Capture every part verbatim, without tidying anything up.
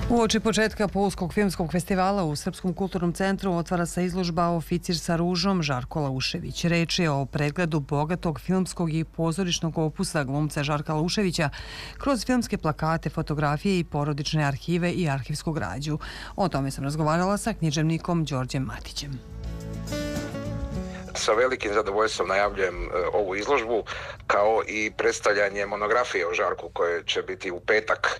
Uoči početka Pulskog filmskog festivala u Srpskom kulturnom centru otvara se izložba Oficir sa ružom Žarko Laušević. Reč je o pregledu bogatog filmskog i pozorišnog opusa glumca Žarka Lauševića kroz filmske plakate, fotografije i porodične arhive i arhivsku građu. O tome sam razgovarala sa književnikom Đorđem Matićem. Sa velikim zadovoljstvom najavljujem ovu izložbu, kao i predstavljanje monografije o Žarku koje će biti u petak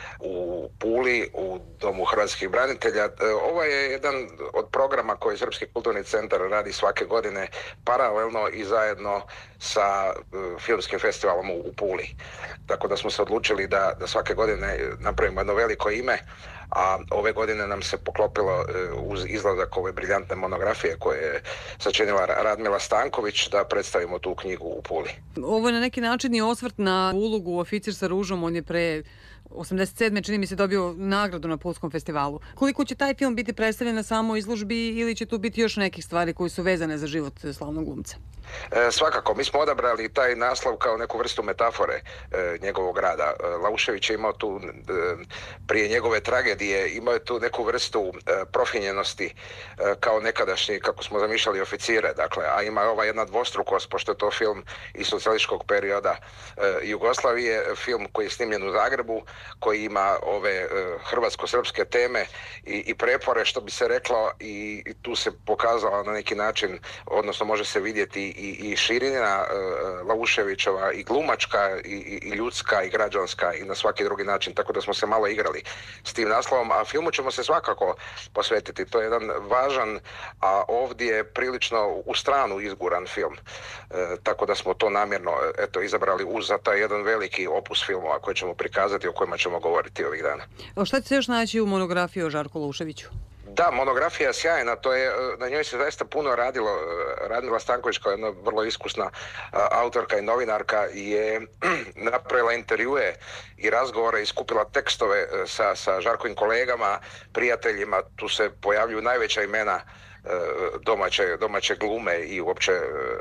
u Puli, u Domu hrvatskih branitelja. Ovo je jedan od programa koji Srpski kulturni centar radi svake godine paralelno i zajedno sa filmskim festivalom u Puli. Tako da smo se odlučili da, da svake godine napravimo jedno veliko ime, a ove godine nam se poklopilo uz izlazak ove briljantne monografije koje je sačinila Radmila Stanković da predstavimo tu knjigu u Puli. Ovo je na neki način i osvrt na ulogu Oficir sa ružom. On je pre osamdeset sedme čini mi se dobio nagradu na Pulskom festivalu. Koliko će taj film biti predstavljen na samoj izložbi ili će tu biti još nekih stvari koji su vezane za život slavnog glumca? E, svakako, mi smo odabrali taj naslov kao neku vrstu metafore e, njegovog rada. E, Laušević je imao tu, e, prije njegove tragedije, imao je tu neku vrstu e, profinjenosti e, kao nekadašnji, kako smo zamišljali, oficire. Dakle, a ima ova jedna dvostrukost, pošto je to film iz socijalističkog perioda e, Jugoslavije, film koji je snimljen u Zagrebu, koji ima ove e, hrvatsko-srpske teme i, i prepore, što bi se reklo, i, i tu se pokazala na neki način, odnosno može se vidjeti i, i širina e, Lauševićeva, i glumačka, i, i ljudska, i građanska, i na svaki drugi način, tako da smo se malo igrali s tim naslovom, a filmu ćemo se svakako posvetiti. To je jedan važan, a ovdje prilično u stranu izguran film. E, tako da smo to namjerno eto, izabrali uz za taj jedan veliki opus filmova koje ćemo prikazati, o kojima ćemo govoriti ovih dana. O šta će se još naći u monografiji o Žarku Lauševiću? Da, monografija je sjajna, to je, na njoj se zaista puno radilo. Radmila Stanković, kao jedna vrlo iskusna autorka i novinarka, je napravila intervjue i razgovore i skupila tekstove sa, sa Žarkovim kolegama, prijateljima. Tu se pojavljuju najveća imena domaće, domaće glume i uopće